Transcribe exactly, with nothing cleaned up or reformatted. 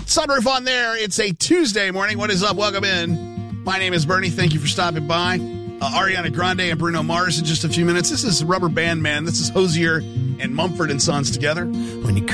Sunroof on there. It's a Tuesday morning. What is up? Welcome in. My name is Bernie. Thank you for stopping by. Uh, Ariana Grande and Bruno Mars in just a few minutes. This is Rubber Band Man. This is Hosier and Mumford and Sons together. When you